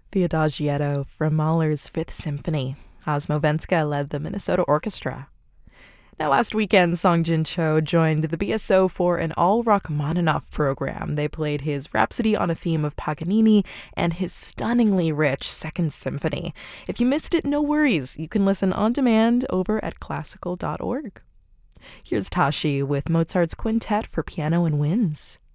The Adagietto from Mahler's Fifth Symphony. Osmo Venska led the Minnesota Orchestra. Now, last weekend, Song Jin Cho joined the BSO for an all-Rachmaninoff program. They played his Rhapsody on a Theme of Paganini and his stunningly rich Second Symphony. If you missed it, no worries. You can listen on demand over at classical.org. Here's Tashi with Mozart's Quintet for Piano and Winds.